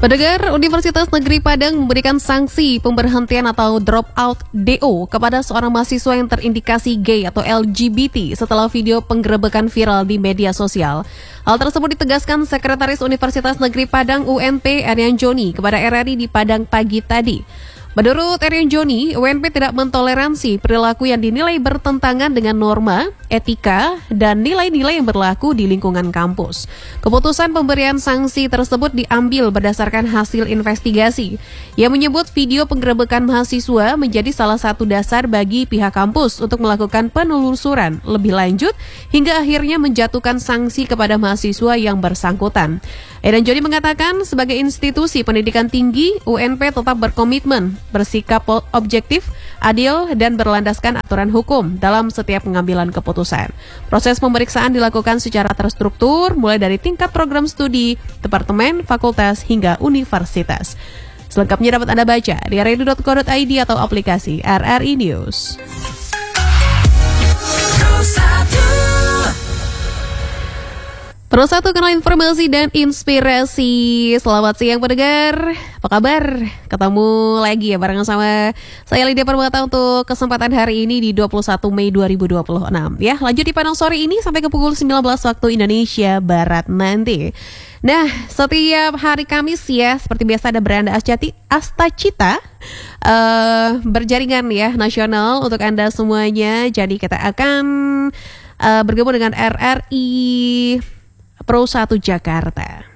Pendengar, Universitas Negeri Padang memberikan sanksi pemberhentian atau drop out DO kepada seorang mahasiswa yang terindikasi gay atau LGBT setelah video penggerebekan viral di media sosial. Hal tersebut ditegaskan Sekretaris Universitas Negeri Padang UNP Erian Joni kepada RRI di Padang pagi tadi. Menurut Erian Joni, UNP tidak mentoleransi perilaku yang dinilai bertentangan dengan norma, etika, dan nilai-nilai yang berlaku di lingkungan kampus. Keputusan pemberian sanksi tersebut diambil berdasarkan hasil investigasi yang menyebut video penggerebekan mahasiswa menjadi salah satu dasar bagi pihak kampus untuk melakukan penelusuran lebih lanjut hingga akhirnya menjatuhkan sanksi kepada mahasiswa yang bersangkutan. Erian Joni mengatakan sebagai institusi pendidikan tinggi, UNP tetap berkomitmen bersikap objektif, adil, dan berlandaskan aturan hukum dalam setiap pengambilan keputusan. Proses pemeriksaan dilakukan secara terstruktur, mulai dari tingkat program studi, departemen, fakultas, hingga universitas. Selengkapnya dapat Anda baca di rri.co.id atau aplikasi RRI News. Pro 1 Kanal Informasi dan Inspirasi. Selamat siang pendengar, apa kabar? Ketemu lagi ya bareng sama saya Lydia Permata untuk kesempatan hari ini di 21 Mei 2026 ya. Lanjut di panel sore ini sampai ke pukul 19 waktu Indonesia Barat nanti. Nah, setiap hari Kamis ya, seperti biasa ada beranda Astacita berjaringan ya nasional untuk Anda semuanya. Jadi kita akan bergabung dengan RRI Pro 1 Jakarta.